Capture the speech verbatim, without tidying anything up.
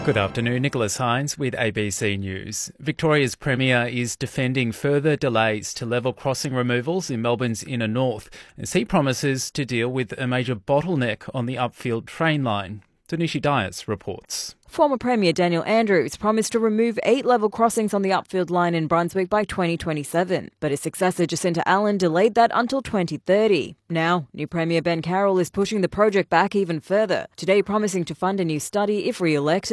Good afternoon, Nicholas Hines with A B C News. Victoria's Premier is defending further delays to level crossing removals in Melbourne's inner north as he promises to deal with a major bottleneck on the Upfield train line. Danishi Dias reports. Former Premier Daniel Andrews promised to remove eight level crossings on the Upfield line in Brunswick by twenty twenty-seven, but his successor Jacinta Allan delayed that until twenty thirty. Now, new Premier Ben Carroll is pushing the project back even further, today promising to fund a new study if re-elected.